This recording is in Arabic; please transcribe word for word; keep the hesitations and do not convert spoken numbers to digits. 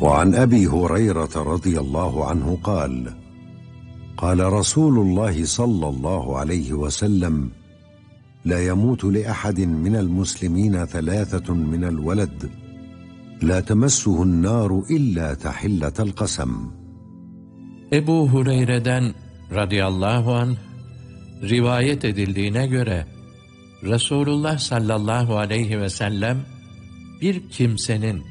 وعن أبي هريرة رضي الله عنه قال: قال رسول الله صلى الله عليه وسلم: لا يموت لأحد من المسلمين ثلاثة من الولد لا تمسه النار إلا تحلة القسم. Ebu Hureyre'den radıyallahu anh rivayet edildiğine göre Resulullah sallallahu aleyhi ve sellem bir kimsenin